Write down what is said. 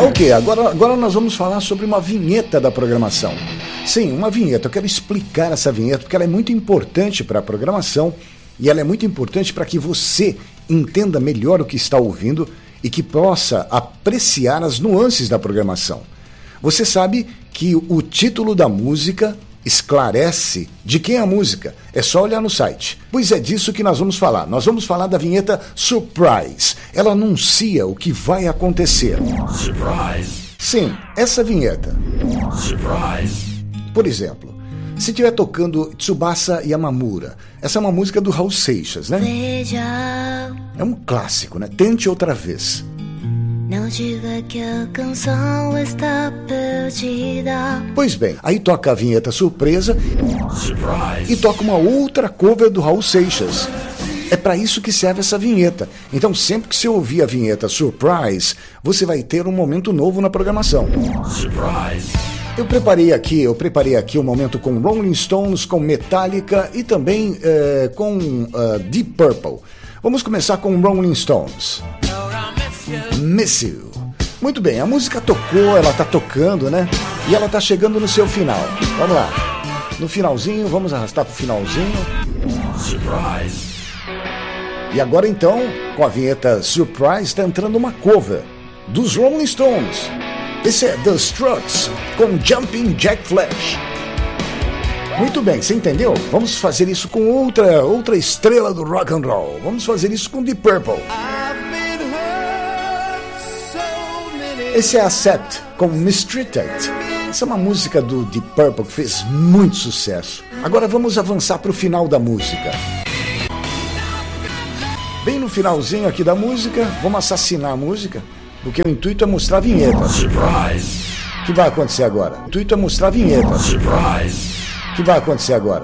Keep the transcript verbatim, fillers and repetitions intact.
Ok, agora, agora nós vamos falar sobre uma vinheta da programação. Sim, uma vinheta. Eu quero explicar essa vinheta porque ela é muito importante para a programação e ela é muito importante para que você entenda melhor o que está ouvindo e que possa apreciar as nuances da programação. Você sabe que o título da música esclarece de quem é a música. É só olhar no site. Pois é disso que nós vamos falar. Nós vamos falar da vinheta Surprise. Ela anuncia o que vai acontecer. Surprise. Sim, essa vinheta. Surprise. Por exemplo, se estiver tocando Tsubasa Yamamura, essa é uma música do Raul Seixas, né? É um clássico, né? Tente outra vez. Não diga que a canção está perdida. Pois bem, aí toca a vinheta surpresa. Surprise. E toca uma outra cover do Raul Seixas. É para isso que serve essa vinheta. Então, sempre que você ouvir a vinheta Surprise, você vai ter um momento novo na programação. Surprise. Eu preparei aqui, eu preparei aqui um momento com Rolling Stones, com Metallica e também eh, com uh, Deep Purple. Vamos começar com Rolling Stones. Miss You. Muito bem, a música tocou, ela tá tocando, né? E ela tá chegando no seu final. Vamos lá. No finalzinho, vamos arrastar pro finalzinho. Surprise. E agora então, com a vinheta Surprise, tá entrando uma cover dos Rolling Stones. Esse é The Struts com Jumping Jack Flash. Muito bem, você entendeu? Vamos fazer isso com outra, outra estrela do rock and roll. Vamos fazer isso com Deep Purple. Esse é a Set com Mistreated. Essa é uma música do Deep Purple que fez muito sucesso. Agora vamos avançar para o final da música. Bem no finalzinho aqui da música, vamos assassinar a música, porque o intuito é mostrar a vinheta. Surprise. O que vai acontecer agora? O intuito é mostrar a vinheta. Surprise. O que vai acontecer agora?